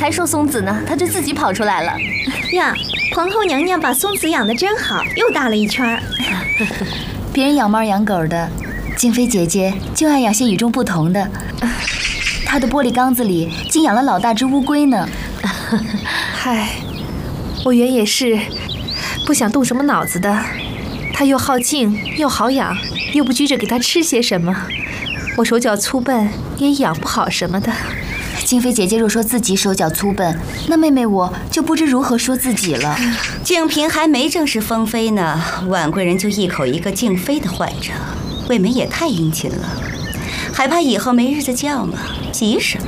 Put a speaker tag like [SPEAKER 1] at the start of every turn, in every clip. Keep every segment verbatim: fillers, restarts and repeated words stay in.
[SPEAKER 1] 还说松子呢，她就自己跑出来了。
[SPEAKER 2] 呀，皇后娘娘把松子养得真好，又大了一圈。
[SPEAKER 1] 别人养猫养狗的，静妃姐姐就爱养些与众不同的。她的玻璃缸子里竟养了老大只乌龟呢。
[SPEAKER 3] 嗨，我原也是不想动什么脑子的。它又好静又好养，又不拘着给它吃些什么，我手脚粗笨也养不好什么的。
[SPEAKER 1] 静妃姐姐若说自己手脚粗笨，那妹妹我就不知如何说自己了。
[SPEAKER 4] 静嫔还没正式封妃呢，婉贵人就一口一个静妃的唤着，未免也太殷勤了，还怕以后没日子叫吗？急什么？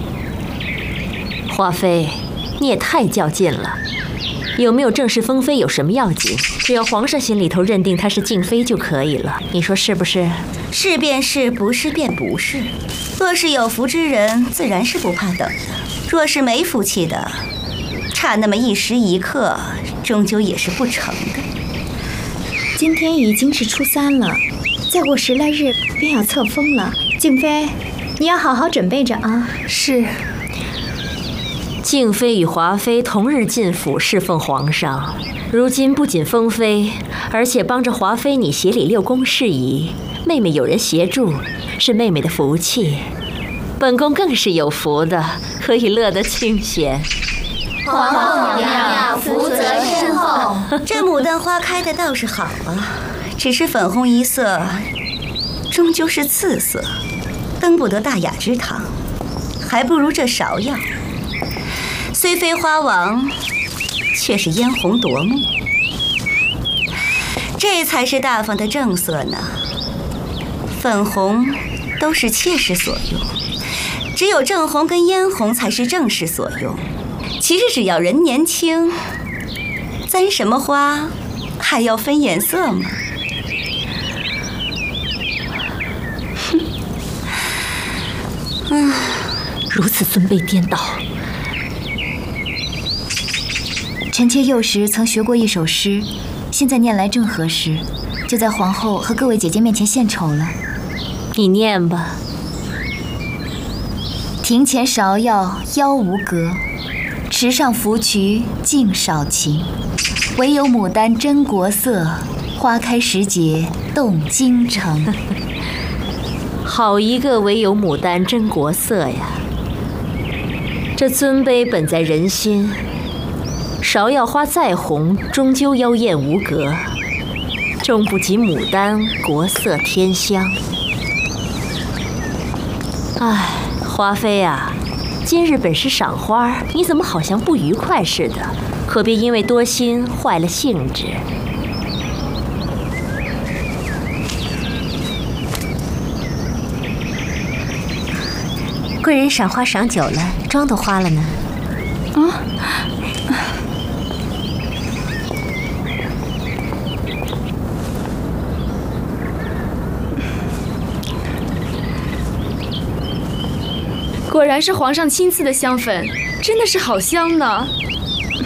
[SPEAKER 5] 华妃，你也太较劲了。有没有正式封妃有什么要紧？只要皇上心里头认定她是静妃就可以了，你说是不是？
[SPEAKER 4] 是便是，不是便不是。若是有福之人，自然是不怕等的；若是没福气的，差那么一时一刻，终究也是不成的。
[SPEAKER 2] 今天已经是初三了，再过十来日便要册封了。静妃，你要好好准备着啊。
[SPEAKER 3] 是。
[SPEAKER 5] 静妃与华妃同日进府侍奉皇上，如今不仅封妃，而且帮着华妃你协理六宫事宜。妹妹有人协助，是妹妹的福气，本宫更是有福的，可以乐得清闲。
[SPEAKER 1] 皇后娘娘福泽深厚。
[SPEAKER 4] 这牡丹花开的倒是好啊，只是粉红一色，终究是次色，登不得大雅之堂，还不如这芍药。虽非花王，却是嫣红夺目，这才是大方的正色呢。粉红都是妾室所用，只有正红跟嫣红才是正室所用。其实只要人年轻，簪什么花还要分颜色吗？哼，
[SPEAKER 5] 嗯，如此尊卑颠倒。
[SPEAKER 1] 臣妾幼时曾学过一首诗，现在念来正合适，就在皇后和各位姐姐面前献丑了。
[SPEAKER 5] 你念吧。
[SPEAKER 1] 庭前芍药妖无格，池上芙蕖净少情。唯有牡丹真国色，花开时节动京城。
[SPEAKER 5] 好一个唯有牡丹真国色呀！这尊卑本在人心，芍药花再红，终究妖艳无格，终不及牡丹国色天香。唉，华妃啊，今日本是赏花，你怎么好像不愉快似的？可别因为多心坏了兴致。
[SPEAKER 6] 贵人赏花赏久了，妆都花了呢。
[SPEAKER 2] 啊！
[SPEAKER 7] 果然是皇上亲赐的香粉，真的是好香呢。